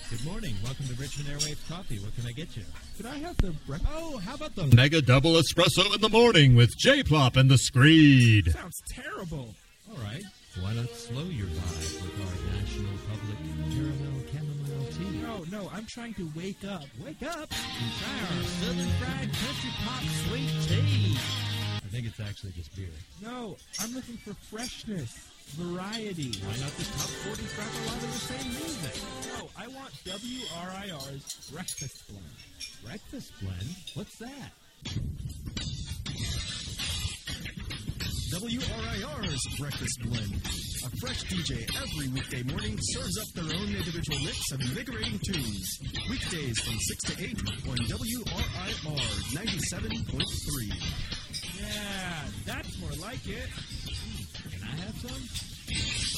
Good morning. Welcome to Richmond Airwaves Coffee. What can I get you? Could I have the breakfast? Oh, how about the Mega Double Espresso in the morning with J-Plop and the Screed. Sounds terrible. All right. Why not slow your vibe with our National Public Caramel Chamomile Tea? No, I'm trying to wake up. Wake up and try our Southern Fried Country Pop Sweet Tea. I think it's actually just beer. No, I'm looking for freshness, variety. Why not the top 40 track a lot of the same music? No, I want WRIR's Breakfast Blend. Breakfast blend? What's that? WRIR's Breakfast Blend. A fresh DJ every weekday morning serves up their own individual mix of invigorating tunes. Weekdays from 6 to 8 on WRIR 97.3. Yeah, that's more like it. Can I have some?